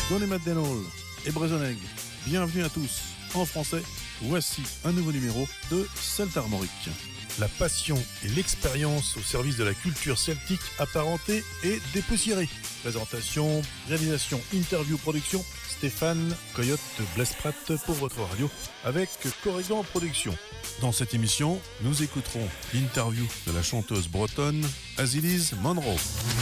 Donny McDaniel et Brezoneg. Bienvenue à tous. En français, voici un nouveau numéro de Celtes Armorique. La passion et l'expérience au service de la culture celtique apparentée et dépoussiérée. Présentation, réalisation, interview, production, Stéphane Coyote Blesprat pour votre radio avec Corrigan Production. Dans cette émission, nous écouterons l'interview de la chanteuse bretonne Azilise Monroe.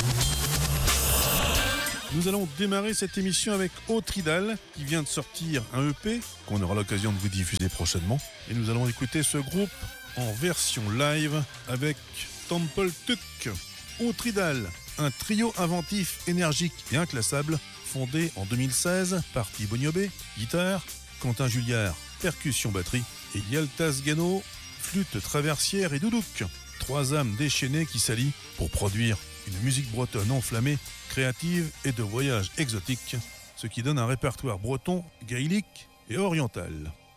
Nous allons démarrer cette émission avec Autridal qui vient de sortir un EP qu'on aura l'occasion de vous diffuser prochainement. Et nous allons écouter ce groupe en version live avec Temple Tuck. Autridal, un trio inventif, énergique et inclassable, fondé en 2016 par Thibaut Niobé, guitare, Quentin Julliard, percussion batterie et Yaltas Gano, flûte traversière et doudouk. Trois âmes déchaînées qui s'allient pour produire une musique bretonne enflammée, créative et de voyage exotique, ce qui donne un répertoire breton, gaélique et oriental.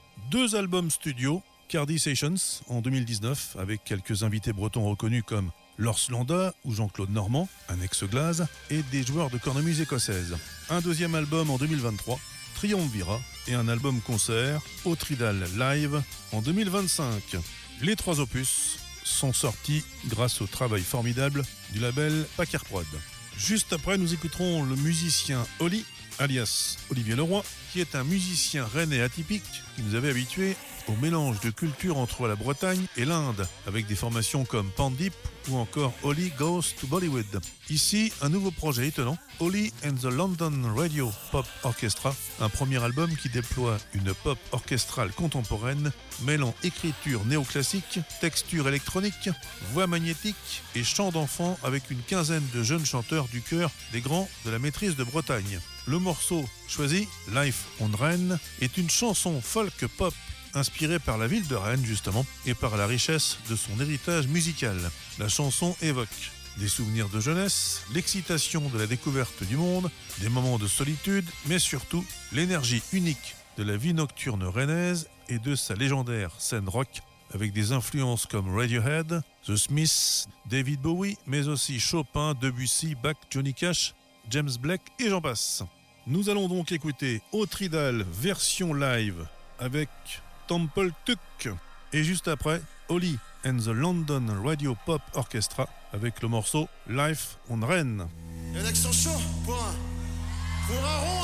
2 albums studio, Cardi Sessions en 2019 avec quelques invités bretons reconnus comme Lors Landa ou Jean-Claude Normand, un ex-Glaze, et des joueurs de cornemuse écossaise. Un deuxième album en 2023, Triumvirat, et un album concert, Autridal Live, en 2025. Les 3 opus sont sortis grâce au travail formidable du label Packer Prod. Juste après, nous écouterons le musicien Oli, alias Olivier Leroy, qui est un musicien rennais atypique qui nous avait habitués au mélange de cultures entre la Bretagne et l'Inde, avec des formations comme Pandip ou encore Oli Goes to Bollywood. Ici, un nouveau projet étonnant, Oli and the London Radio Pop Orchestra, un premier album qui déploie une pop orchestrale contemporaine, mêlant écriture néoclassique, texture électronique, voix magnétique et chant d'enfant avec une quinzaine de jeunes chanteurs du chœur des grands de la maîtrise de Bretagne. Le morceau choisi, Life on Rennes, est une chanson folk pop inspirée par la ville de Rennes justement et par la richesse de son héritage musical. La chanson évoque des souvenirs de jeunesse, l'excitation de la découverte du monde, des moments de solitude, mais surtout l'énergie unique de la vie nocturne rennaise et de sa légendaire scène rock avec des influences comme Radiohead, The Smiths, David Bowie, mais aussi Chopin, Debussy, Bach, Johnny Cash, James Blake et j'en passe. Nous allons donc écouter Autridal version live avec Temple Tuck et juste après Oli and the London Radio Pop Orchestra avec le morceau Life on Rennes. Il y a une action chaud pour un rond.